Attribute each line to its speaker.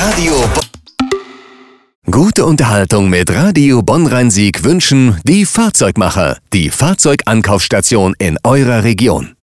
Speaker 1: Gute Unterhaltung mit Radio Bonn-Rhein-Sieg wünschen die Fahrzeugmacher, die Fahrzeugankaufstation in eurer Region.